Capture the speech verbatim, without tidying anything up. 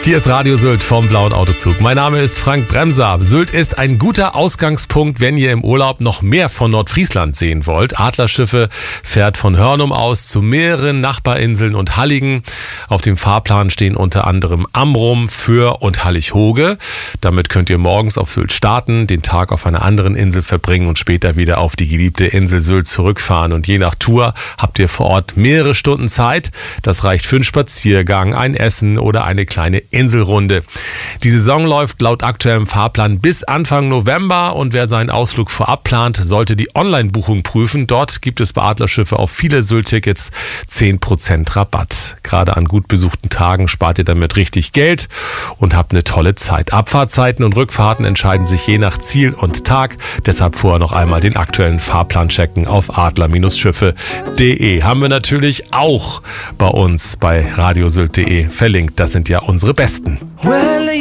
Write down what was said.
Hier ist Radio Sylt vom Blauen Autozug. Mein Name ist Frank Bremser. Sylt ist ein guter Ausgangspunkt, wenn ihr im Urlaub noch mehr von Nordfriesland sehen wollt. Adlerschiffe fährt von Hörnum aus zu mehreren Nachbarinseln und Halligen. Auf dem Fahrplan stehen unter anderem Amrum, Föhr und Hallig-Hoge. Damit könnt ihr morgens auf Sylt starten, den Tag auf einer anderen Insel verbringen und später wieder auf die geliebte Insel Sylt zurückfahren. Und je nach Tour habt ihr vor Ort mehrere Stunden Zeit. Das reicht für einen Spaziergang, ein Essen oder eine kleine Inselrunde. Die Saison läuft laut aktuellem Fahrplan bis Anfang November und wer seinen Ausflug vorab plant, sollte die Online-Buchung prüfen. Dort gibt es bei Adlerschiffe auf viele Sylt-Tickets zehn Prozent Rabatt. Gerade an gut besuchten Tagen spart ihr damit richtig Geld und habt eine tolle Zeit. Abfahrtzeiten und Rückfahrten entscheiden sich je nach Ziel und Tag. Deshalb vorher noch einmal den aktuellen Fahrplan checken auf adler Schiffe punkt de. Haben wir natürlich auch bei uns bei radiosylt punkt de verlinkt. Das sind ja unsere besten.